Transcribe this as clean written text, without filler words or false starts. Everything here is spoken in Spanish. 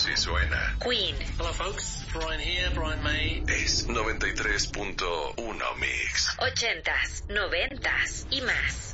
Así suena Queen. Hello folks, Brian here, Brian May. Es 93.1 Mix. 80s, 90s y más.